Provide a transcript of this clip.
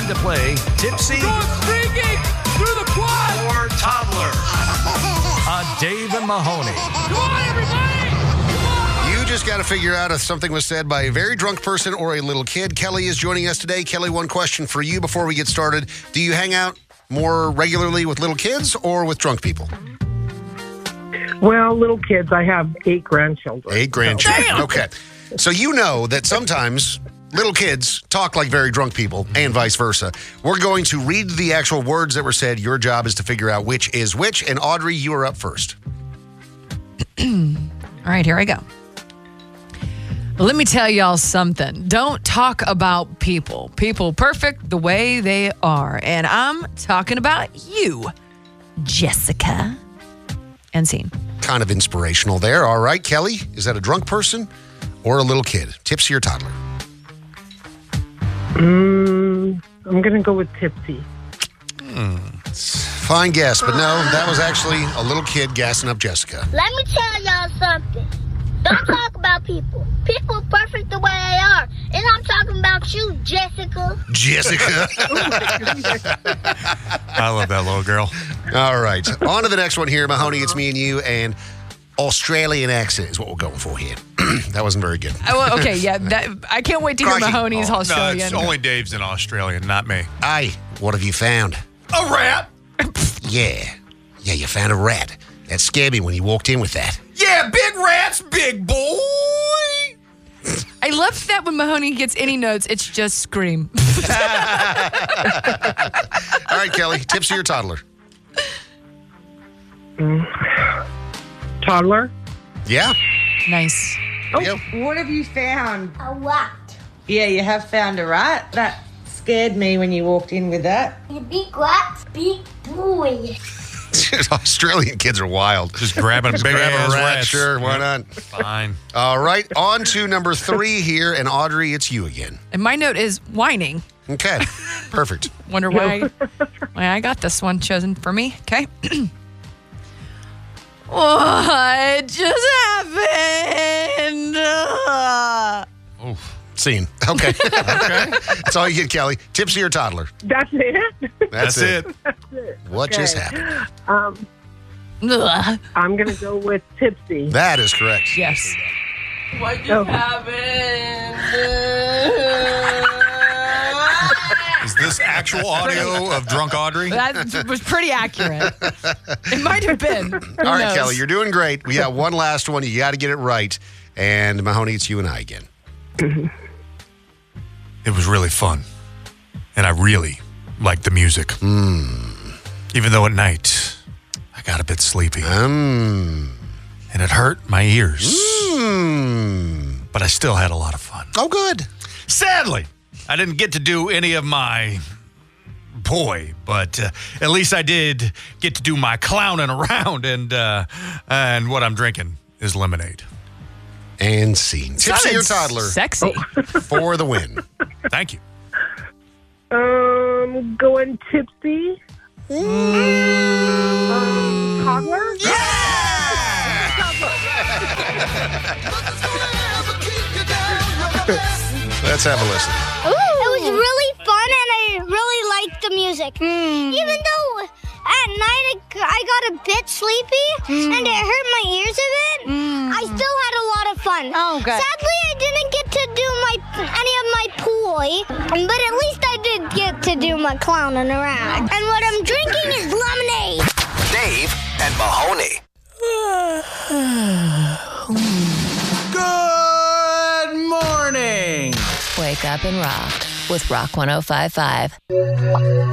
to play Tipsy Going streaking through the quad. or Toddler on Dave and Mahoney. Come on, everybody. You just got to figure out if something was said by a very drunk person or a little kid. Kelly is joining us today. Kelly, one question for you before we get started. Do you hang out more regularly with little kids or with drunk people? Well, little kids. I have 8 grandchildren. 8 grandchildren. Okay. So you know that sometimes little kids talk like very drunk people and vice versa. We're going to read the actual words that were said. Your job is to figure out which is which. And Audrey, you are up first. All right, here I go. Let me tell y'all something. Don't talk about people. People perfect the way they are. And I'm talking about you, Jessica. And scene. Kind of inspirational there. All right, Kelly, is that a drunk person or a little kid? Tipsy or toddler? I'm going to go with Tipsy. Fine guess, but no, that was actually a little kid gassing up Jessica. Let me tell y'all something. Don't talk about people. People are perfect the way they are. And I'm talking about you, Jessica. Jessica. I love that little girl. All right, on to the next one here. Mahoney, it's me and you, and Australian accent is what we're going for here. That wasn't very good. Oh, okay, yeah. I can't wait to hear Crikey. Mahoney's No, Australian. it's only Dave's in Australian, not me. Hey, what have you found? A rat? Yeah, you found a rat. That scared me when you walked in with that. Yeah, big rats, big boy. I love that when Mahoney gets any notes, it's just scream. All right, Kelly, tipsy or toddler? Toddler? Yeah. Nice. There you go. What have you found? A what? Yeah, you have found a rat. That scared me when you walked in with that. You big what? Big boy. Australian kids are wild. Just grabbing big Grab ass a rat, rats. sure, why not? Fine. All right, on to number 3 here, and Audrey, it's you again. And my note is whining. Okay, perfect. Wonder why I got this one chosen for me. Okay. What just happened? Scene. Okay. Okay. That's all you get, Kelly. Tipsy or toddler? That's it? That's it. What just Okay. happened? I'm going to go with Tipsy. That is correct. Yes. What just Oh. happened? Is this actual audio of drunk Audrey? That was pretty accurate. It might have been. Who All right, knows? Kelly, you're doing great. We got one last one. You got to get it right. And Mahoney, it's you and I again. It was really fun. And I really liked the music. Even though at night, I got a bit sleepy. And it hurt my ears. But I still had a lot of fun. Oh, good. Sadly, I didn't get to do any of my but at least I did get to do my clowning around, and what I'm drinking is lemonade. And scene. Tipsy or Sounded toddler Sexy. for the win. Thank you. Going Tipsy. Toddler? Let's have a listen. It was really fun and I really liked the music. Even though at night I got a bit sleepy and it hurt my ears a bit, I still had a lot of fun. Oh, good. Sadly, I didn't get to do any of my poi, but at least I did get to do my clowning around. And what I'm drinking is lemonade. Dave and Mahoney. Good morning. Wake up and rock with Rock 105.5.